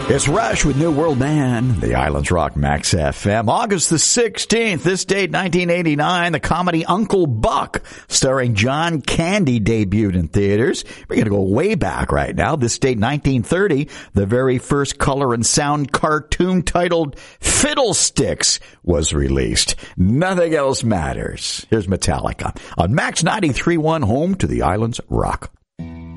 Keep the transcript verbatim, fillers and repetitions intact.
It's Rush with New World Man, the Islands Rock Max F M. August the sixteenth, this date, nineteen eighty-nine, the comedy Uncle Buck, starring John Candy, debuted in theaters. We're going to go way back right now. This date, nineteen thirty, the very first color and sound cartoon titled Fiddlesticks was released. Nothing else matters. Here's Metallica on Max ninety-three point one, home to the Islands Rock.